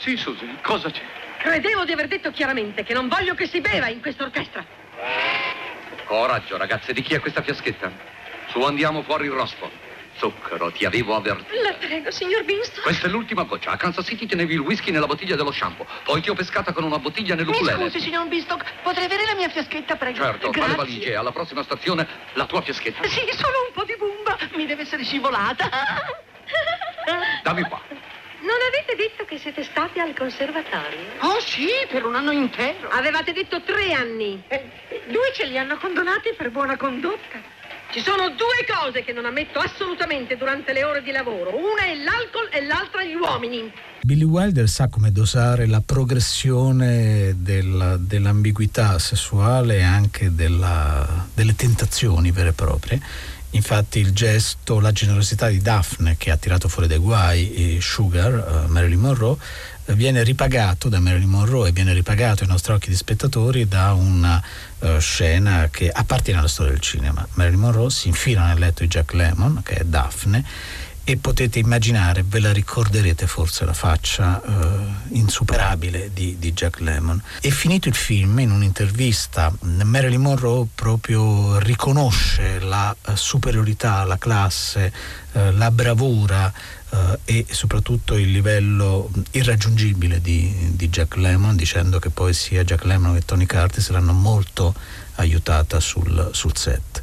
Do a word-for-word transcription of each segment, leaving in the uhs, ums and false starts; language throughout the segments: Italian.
Sì, Susie, cosa c'è? Credevo di aver detto chiaramente che non voglio che si beva in questa orchestra. Coraggio, ragazze, di chi è questa fiaschetta? Su, andiamo fuori il rospo. Zucchero, ti avevo avvertito. La prego, signor Beanstalk. Questa è l'ultima goccia. A Kansas City tenevi il whisky nella bottiglia dello shampoo. Poi ti ho pescata con una bottiglia nell'ukulele. Mi scusi, signor Beanstalk, potrei avere la mia fiaschetta, prego? Certo, Grazie. fa le valigie. Alla prossima stazione, la tua fiaschetta. Sì, solo un po' di bomba. Mi deve essere scivolata. Dammi qua. Non avete detto che siete stati al conservatorio? Oh, sì, per un anno intero. Avevate detto tre anni. Eh, due ce li hanno condonati per buona condotta. Ci sono due cose che non ammetto assolutamente durante le ore di lavoro. Una è l'alcol e l'altra gli uomini. Billy Wilder sa come dosare la progressione del, dell'ambiguità sessuale e anche della, delle tentazioni vere e proprie. Infatti il gesto, la generosità di Daphne, che ha tirato fuori dai guai e Sugar, uh, Marilyn Monroe, viene ripagato da Marilyn Monroe e viene ripagato ai nostri occhi di spettatori da una uh, scena che appartiene alla storia del cinema. Marilyn Monroe si infila nel letto di Jack Lemmon, che è Daphne, e potete immaginare, ve la ricorderete forse, la faccia uh, insuperabile di, di Jack Lemmon. E finito il film, in un'intervista Marilyn Monroe proprio riconosce la uh, superiorità, la classe, uh, la bravura uh, e soprattutto il livello irraggiungibile di, di Jack Lemmon, dicendo che poi sia Jack Lemmon che Tony Curtis l'hanno molto aiutata sul, sul set.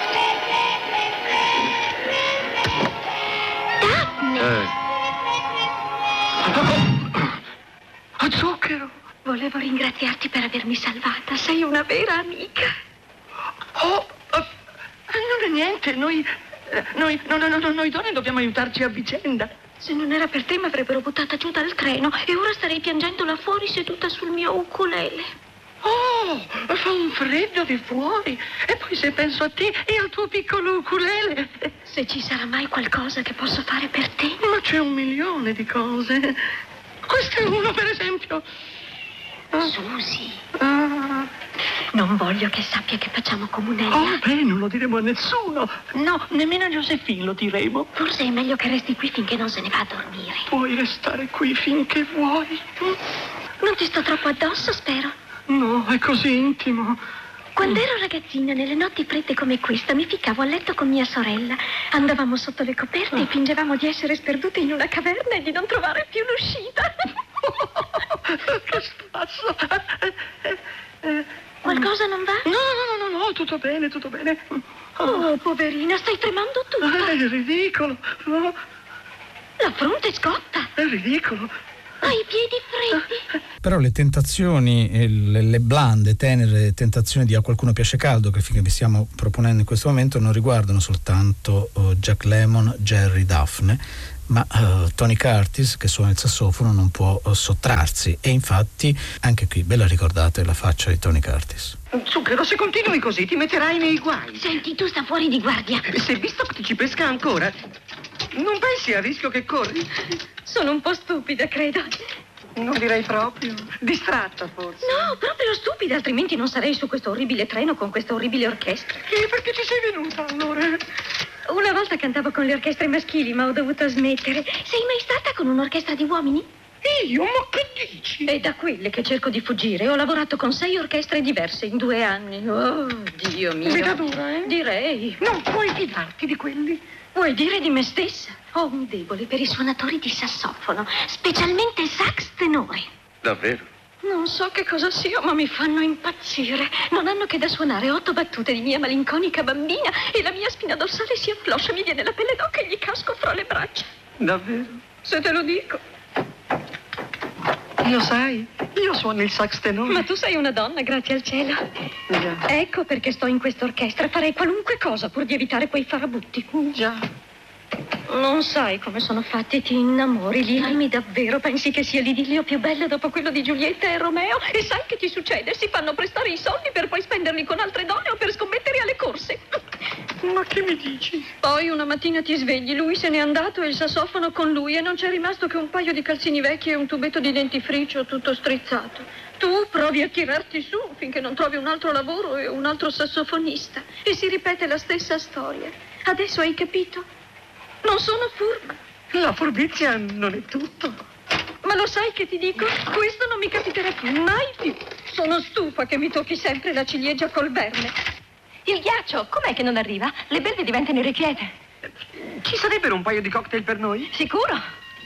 Eh. Oh, zucchero! Volevo ringraziarti per avermi salvata. Sei una vera amica. Oh, oh non è niente. Noi, eh, noi, no, no, no, noi donne dobbiamo aiutarci a vicenda. Se non era per te mi avrebbero buttata giù dal treno e ora starei piangendo là fuori seduta sul mio ukulele. Oh, fa un freddo di fuori. E poi se penso a te e al tuo piccolo ukulele. Se ci sarà mai qualcosa che posso fare per te? Ma c'è un milione di cose. Questo è uno, per esempio. Susie. Ah. Non voglio che sappia che facciamo comunella. Oh, beh, non lo diremo a nessuno. No, nemmeno a Josephine lo diremo. Forse è meglio che resti qui finché non se ne va a dormire. Puoi restare qui finché vuoi. Non ti sto troppo addosso, spero. No, è così intimo. Quando ero ragazzina, nelle notti fredde come questa, mi ficcavo a letto con mia sorella. Andavamo sotto le coperte e fingevamo di essere sperdute in una caverna e di non trovare più l'uscita. Che spasso. Qualcosa non va? No, no, no, no, no, tutto bene, tutto bene. Oh, poverina, stai tremando tutta. È ridicolo. No. La fronte scotta. È ridicolo. Hai i piedi freddi. Però le tentazioni, e le, le blande, tenere tentazioni di A qualcuno piace caldo, che vi stiamo proponendo in questo momento, non riguardano soltanto uh, Jack Lemmon, Jerry, Daphne, ma uh, Tony Curtis, che suona il sassofono, non può uh, sottrarsi. E infatti anche qui ve la ricordate la faccia di Tony Curtis. Zucchero, se continui così ti metterai nei guai. Senti, tu sta fuori di guardia. Se visto che ti ci pesca ancora, non pensi al rischio che corri? Sono un po' stupida, credo. Non direi proprio. Distratta, forse. No, proprio stupida, altrimenti non sarei su questo orribile treno con questa orribile orchestra. E perché ci sei venuta, allora? Una volta cantavo con le orchestre maschili, ma ho dovuto smettere. Sei mai stata con un'orchestra di uomini? Io? Ma che dici? È da quelle che cerco di fuggire. Ho lavorato con sei orchestre diverse in due anni. Oh, Dio mio. Vita dura, eh? Direi. Non puoi fidarti di quelli. Vuoi dire di me stessa? Ho un debole per i suonatori di sassofono, specialmente sax tenore. Davvero? Non so che cosa sia, ma mi fanno impazzire. Non hanno che da suonare otto battute di mia malinconica bambina e la mia spina dorsale si affloscia, mi viene la pelle d'oca e gli casco fra le braccia. Davvero? Se te lo dico. Lo sai, io suono il sax tenore. Ma tu sei una donna, grazie al cielo. Già. Ecco perché sto in questa orchestra. Farei qualunque cosa pur di evitare quei farabutti. Già. Non sai come sono fatti, ti innamori, li ami davvero. Pensi che sia l'idillio più bello dopo quello di Giulietta e Romeo? E sai che ti succede? Si fanno prestare i soldi per poi spenderli con altre donne o per scommettere alle corse. Ma che mi dici? Poi una mattina ti svegli, lui se n'è andato e il sassofono con lui e non c'è rimasto che un paio di calzini vecchi e un tubetto di dentifricio tutto strizzato. Tu provi a tirarti su finché non trovi un altro lavoro e un altro sassofonista e si ripete la stessa storia. Adesso hai capito? Non sono furba. La furbizia non è tutto. Ma lo sai che ti dico? Questo non mi capiterà più, mai più. Sono stufa che mi tocchi sempre la ciliegia col verme. Il ghiaccio, com'è che non arriva? Le belve diventano irrequiete. Ci sarebbero un paio di cocktail per noi? Sicuro?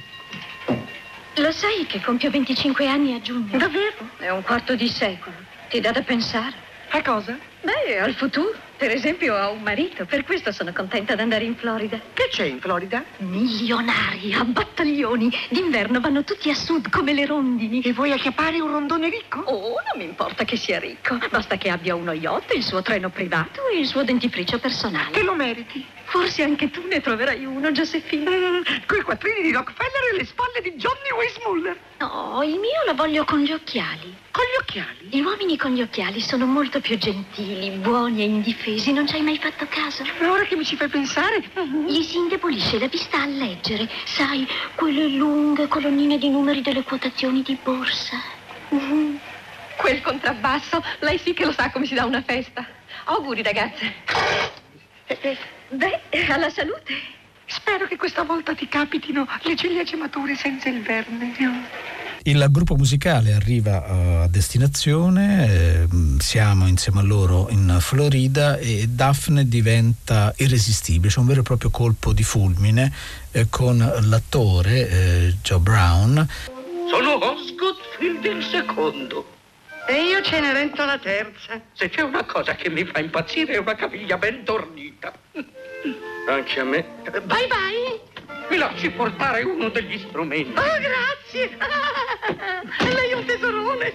Lo sai che compio venticinque anni a giugno? Davvero? È un quarto di secolo. Ti dà da pensare? A cosa? Beh, al futuro. Per esempio, ho un marito. Per questo sono contenta di andare in Florida. Che c'è in Florida? Milionari, a battaglioni. D'inverno vanno tutti a sud come le rondini. E vuoi acchiappare un rondone ricco? Oh, non mi importa che sia ricco. Basta che abbia uno yacht, il suo treno privato e il suo dentifricio personale. Te lo meriti. Forse anche tu ne troverai uno, Giuseppina. Mm, coi quattrini di Rockefeller e le spalle di Johnny Weissmuller. No, il mio lo voglio con gli occhiali. Con gli occhiali? Gli uomini con gli occhiali sono molto più gentili, buoni e indifesi. Non ci hai mai fatto caso? Ora che mi ci fai pensare... Gli si indebolisce la vista a leggere. Sai, quelle lunghe colonnine di numeri delle quotazioni di borsa. Uh, quel contrabbasso, lei sì che lo sa come si dà una festa. Auguri, ragazze. Eh, eh, beh, alla salute. Spero che questa volta ti capitino le ciliegie mature senza il verme. Il gruppo musicale arriva uh, a destinazione, eh, siamo insieme a loro in Florida e Daphne diventa irresistibile, c'è un vero e proprio colpo di fulmine eh, con l'attore eh, Joe Brown. Sono Osgood Fielding secondo. E io Cenerentola la terza. Se c'è una cosa che mi fa impazzire è una caviglia ben tornita. Anche a me. Bye bye. Mi lasci portare uno degli strumenti. Oh, grazie. Ah, lei è un tesorone.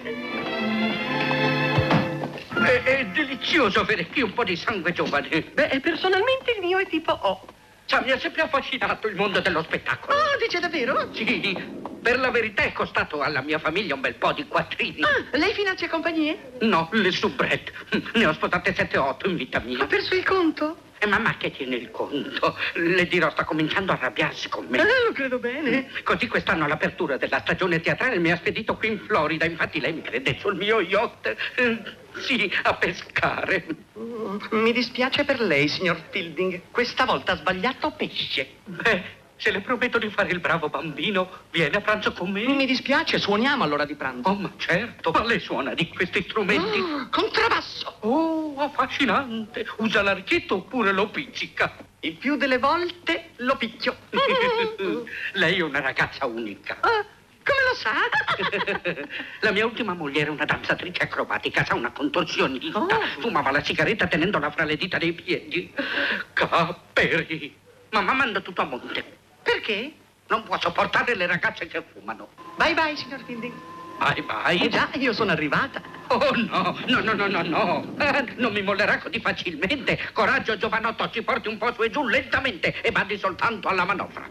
È, è delizioso avere qui un po' di sangue giovane. Beh, personalmente il mio è tipo O. Sa, mi ha sempre affascinato il mondo dello spettacolo. Oh, dice davvero? Sì, per la verità è costato alla mia famiglia un bel po' di quattrini. Ah, lei finanzia compagnie? No, le soubrette. Ne ho spostate sette o otto in vita mia. Ha perso il conto? E mamma che tiene il conto. Le dirò, sta cominciando a arrabbiarsi con me. Eh, lo credo bene. Così quest'anno all'apertura della stagione teatrale mi ha spedito qui in Florida. Infatti lei mi crede sul mio yacht. Eh, sì, a pescare. Oh, mi dispiace per lei, signor Fielding. Questa volta ha sbagliato pesce. Beh, se le prometto di fare il bravo bambino, viene a pranzo con me? Mi dispiace, suoniamo all'ora di pranzo. Oh, ma certo. Ma lei suona di questi strumenti? Oh, contrabbasso. Oh, affascinante. Usa l'archetto oppure lo pizzica? Il più delle volte lo picchio. Lei è una ragazza unica. Ah, come lo sa? La mia ultima moglie era una danzatrice acrobatica, sa, una contorsionista. Oh. Fumava la sigaretta tenendola fra le dita dei piedi. Caperi. Mamma manda tutto a monte. Perché? Non può sopportare le ragazze che fumano. Bye bye, signor Fielding. Vai, vai. Eh già, io sono arrivata. Oh no, no, no, no, no, no. Eh, non mi mollerà così facilmente. Coraggio, giovanotto, ci porti un po' su e giù lentamente e badi soltanto alla manovra.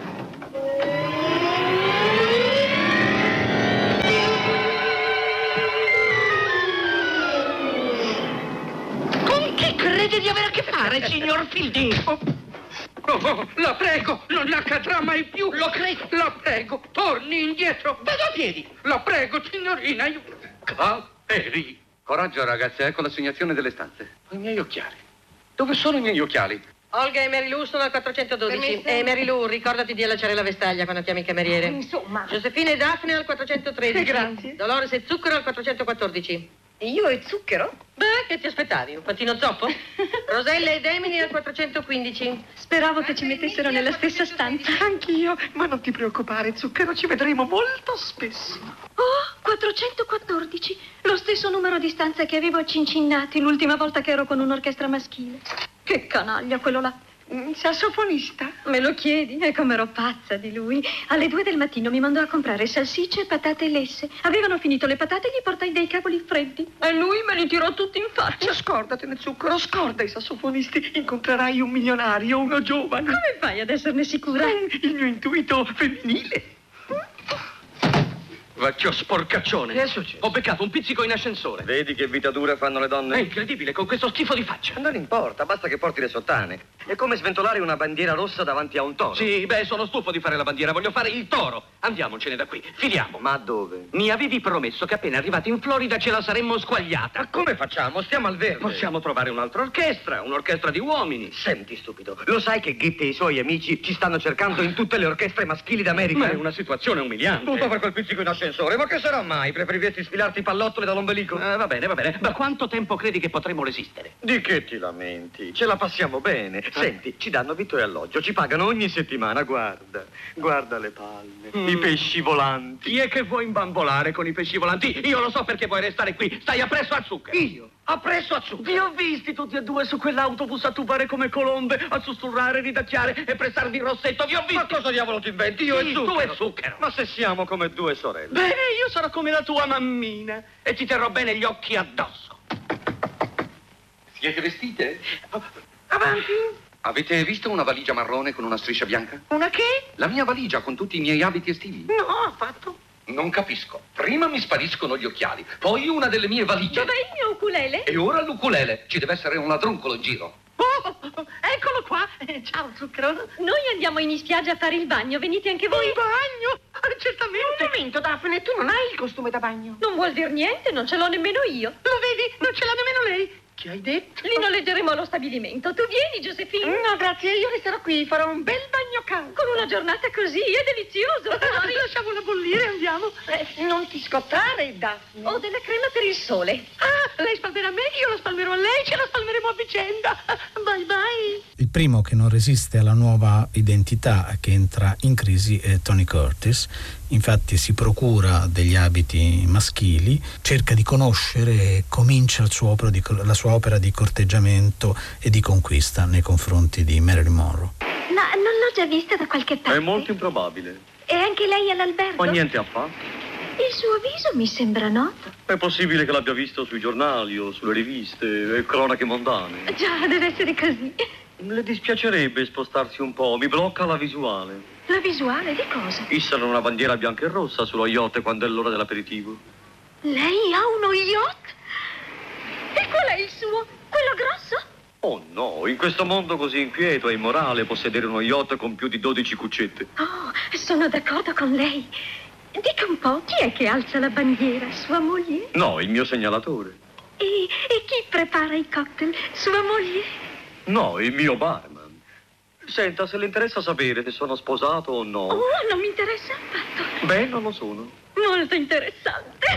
Con chi crede di avere a che fare, signor Fielding? Oh. Oh, oh, la prego, non accadrà mai più. Lo credo. La prego, torni indietro. Vado a piedi. La prego, signorina. Io... Caperi. Coraggio, ragazze, ecco l'assegnazione delle stanze. I miei occhiali. Dove sono i miei occhiali? Olga e Mary Lou sono al quattrocentododici. Permesso? E Mary Lou, ricordati di allacciare la vestaglia quando chiami il cameriere. Insomma. Giuseppina e Daphne al quattrocentotredici. Grazie. Dolores e Zucchero al quattrocentoquattordici. E io e zucchero? Beh, che ti aspettavi? Un pattino zoppo? Rosella ed Emily al quattrocentoquindici. Speravo che ci mettessero nella stessa stanza. Anch'io, ma non ti preoccupare, zucchero, ci vedremo molto spesso. Oh, quattrocentoquattordici. Lo stesso numero di stanza che avevo a Cincinnati l'ultima volta che ero con un'orchestra maschile. Che canaglia quello là. Mm, sassofonista? Me lo chiedi? E come ero pazza di lui. Alle due del mattino mi mandò a comprare salsicce e patate lesse. Avevano finito le patate e gli portai dei cavoli freddi. E lui me li tirò tutti in faccia. Ma scordatene, zucchero, scorda i sassofonisti. Incontrerai un milionario, uno giovane. Come fai ad esserne sicura? Eh, il mio intuito femminile. Vecchio sporcaccione. Che è successo? Ho beccato un pizzico in ascensore. Vedi che vita dura fanno le È donne? incredibile, con questo schifo di faccia. Non importa, basta che porti le sottane. È come sventolare una bandiera rossa davanti a un toro. Sì, beh, sono stufo di fare la bandiera, voglio fare il toro. Andiamocene da qui, filiamo. Ma dove? Mi avevi promesso che appena arrivati in Florida ce la saremmo squagliata. Ma come facciamo? Stiamo al verde. Possiamo trovare un'altra orchestra, un'orchestra di uomini. Senti, stupido, lo sai che Gitt e i suoi amici ci stanno cercando in tutte le orchestre maschili d'America? Ma è una situazione umiliante. Tutto per quel pizzico in ascensore. Ma che sarà mai? Preferiresti sfilarti i pallottole dall'ombelico? Eh, va bene, va bene. Da quanto tempo credi che potremo resistere? Di che ti lamenti? Ce la passiamo bene. Senti, ci danno vitto e alloggio, ci pagano ogni settimana, guarda. Guarda le palle, mm. i pesci volanti. Chi è che vuoi imbambolare con i pesci volanti? Io lo so perché vuoi restare qui. Stai appresso al zucchero. Io? Appresso a zucchero? Vi ho visti tutti e due su quell'autobus a tubare come colombe, a sussurrare, ridacchiare e pressarvi il rossetto. Vi ho visti. Ma cosa diavolo ti inventi? Io sì, e zucchero. tu e zucchero. Ma se siamo come due sorelle. Bene, io sarò come la tua mammina e ti terrò bene gli occhi addosso. Siete vestite? Avanti. Avete visto una valigia marrone con una striscia bianca? Una che? La mia valigia con tutti i miei abiti estivi. No, affatto. Non capisco. Prima mi spariscono gli occhiali, poi una delle mie valigie. Dov'è il mio ukulele? E ora l'ukulele. Ci deve essere un ladruncolo in giro. Oh, eccolo qua. Eh, ciao, zucchero. Noi andiamo in spiaggia a fare il bagno. Venite anche voi? Un bagno? Eh, certamente. Un momento, Daphne, tu non hai il costume da bagno. Non vuol dire niente, non ce l'ho nemmeno io. Lo vedi? Non ce l'ha nemmeno lei. Che hai detto? Li noleggeremo allo stabilimento. Tu vieni, Josephine? No, grazie, io resterò qui, farò un bel bagno caldo. Con una giornata così, è delizioso. Lasciamola bollire, andiamo. Eh, non ti scottare, Daphne. Ho della crema per il sole. Ah, lei spalmerà me, io la spalmerò a lei, ce la spalmeremo a vicenda. Bye bye. Il primo che non resiste alla nuova identità che entra in crisi è Tony Curtis. Infatti si procura degli abiti maschili, cerca di conoscere e comincia il suo opera di, la sua opera di corteggiamento e di conquista nei confronti di Marilyn Monroe. Ma non l'ho già vista da qualche parte? È molto improbabile. E anche lei all'albergo? Ma niente affatto. Il suo viso mi sembra noto. È possibile che l'abbia visto sui giornali o sulle riviste e cronache mondane. Già, deve essere così. Le dispiacerebbe spostarsi un po', mi blocca la visuale. La visuale di cosa? Issano una bandiera bianca e rossa sullo yacht quando è l'ora dell'aperitivo. Lei ha uno yacht? E qual è il suo? Quello grosso? Oh no, in questo mondo così inquieto e immorale possedere uno yacht con più di dodici cuccette. Oh, sono d'accordo con lei. Dica un po', chi è che alza la bandiera? Sua moglie? No, il mio segnalatore. E, e chi prepara i cocktail? Sua moglie? No, il mio barman. Senta, se le interessa sapere se sono sposato o no. Oh, non mi interessa affatto. Beh, non lo sono. Molto interessante.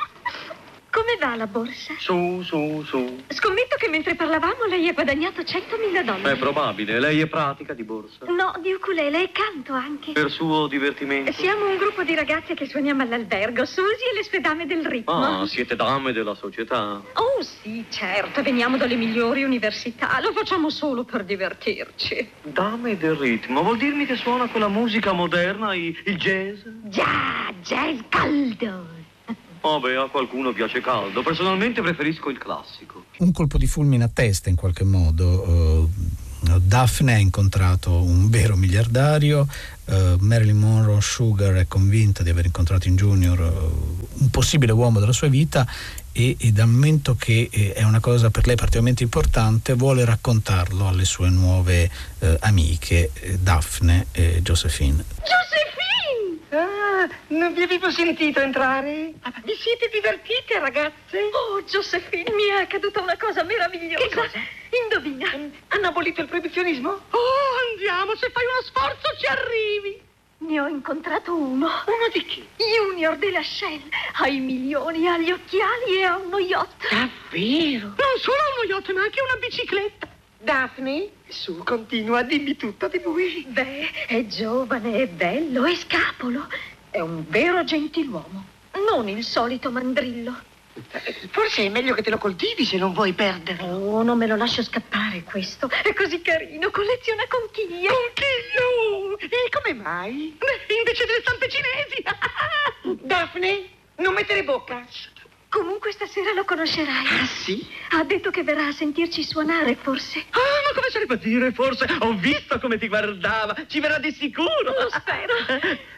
Come va la borsa? Su, su, su. Scommetto che mentre parlavamo lei ha guadagnato centomila dollari. È probabile, lei è pratica di borsa. No, di ukulele e canto anche. Per suo divertimento? Siamo un gruppo di ragazze che suoniamo all'albergo, Susie e le sue dame del ritmo. Ah, siete dame della società. Oh sì, certo, veniamo dalle migliori università, lo facciamo solo per divertirci. Dame del ritmo, vuol dirmi che suona quella musica moderna, il, il jazz? Già, jazz caldo. Oh beh, a qualcuno piace caldo. Personalmente preferisco il classico. Un colpo di fulmine a testa in qualche modo. Uh, Daphne ha incontrato un vero miliardario, uh, Marilyn Monroe Sugar è convinta di aver incontrato in Junior uh, un possibile uomo della sua vita e, e dal momento che eh, è una cosa per lei particolarmente importante vuole raccontarlo alle sue nuove uh, amiche eh, Daphne e Josephine. Josephine! Ah, non vi avevo sentito entrare? Vi siete divertite, ragazze? Oh, Josephine, mi è accaduta una cosa meravigliosa. Che cosa? Indovina. Hanno abolito il proibizionismo? Oh, andiamo, se fai uno sforzo ci arrivi. Ne ho incontrato uno. Uno di chi? Junior della Shell. Ha i milioni, ha gli occhiali e ha uno yacht. Davvero? Non solo ha uno yacht, ma anche una bicicletta. Daphne, su, continua, dimmi tutto di lui. Beh, è giovane, è bello, è scapolo. È un vero gentiluomo. Non il solito mandrillo. Forse è meglio che te lo coltivi se non vuoi perderlo. Oh, non me lo lascio scappare questo. È così carino, colleziona conchiglie. Conchiglie? E come mai? Invece delle stampe cinesi. Daphne, non mettere bocca. Comunque stasera lo conoscerai. Ah, sì? Ha detto che verrà a sentirci suonare, forse. Ah, ma come sarebbe a dire, forse? Ho visto come ti guardava. Ci verrà di sicuro. Lo spero. E tu che ne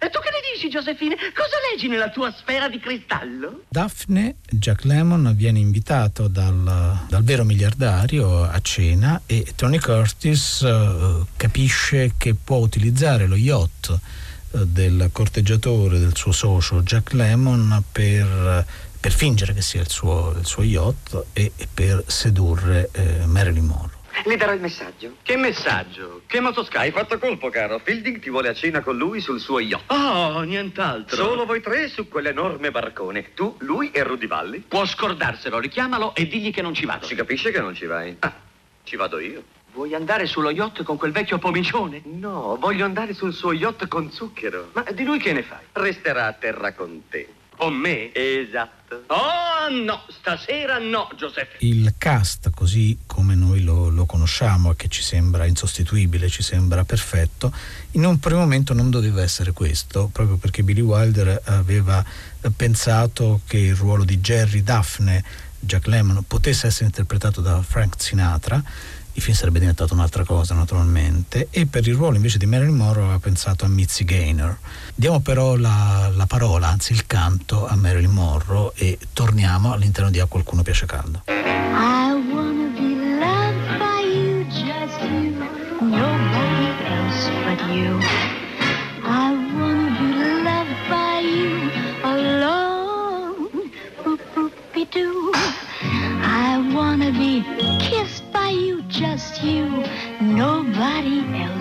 dici, Josephine? Cosa leggi nella tua sfera di cristallo? Daphne, Jack Lemmon viene invitato dal, dal vero miliardario a cena e Tony Curtis uh, capisce che può utilizzare lo yacht uh, del corteggiatore, del suo socio Jack Lemmon per, per fingere che sia il suo, il suo yacht e, e per sedurre uh, Marilyn Monroe. Le darò il messaggio. Che messaggio? Che motoscafo? Hai fatto colpo, caro. Fielding ti vuole a cena con lui sul suo yacht. Oh, nient'altro. Solo voi tre su quell'enorme barcone. Tu, lui e Rudy Valli. Può scordarselo, richiamalo e digli che non ci vado. Si capisce che non ci vai. Ah, ci vado io. Vuoi andare sullo yacht con quel vecchio pomicione? No, voglio andare sul suo yacht con Zucchero. Ma di lui che ne fai? Resterà a terra con te. Con me? Esatto. Oh, no, stasera no, Giuseppe. Il cast, così come noi lo, lo conosciamo e che ci sembra insostituibile, ci sembra perfetto, in un primo momento non doveva essere questo, proprio perché Billy Wilder aveva pensato che il ruolo di Jerry Daphne, Jack Lemmon, potesse essere interpretato da Frank Sinatra. Il film sarebbe diventato un'altra cosa, naturalmente, e per il ruolo invece di Marilyn Monroe aveva pensato a Mitzi Gaynor. Diamo però la, la parola, anzi il canto, a Marilyn Monroe e torniamo all'interno di A Qualcuno Piace Caldo. I wanna be loved by you, just you, nobody else but you. I wanna be loved by you alone, boop boopy doo. I wanna be kissed by you, just you, nobody else.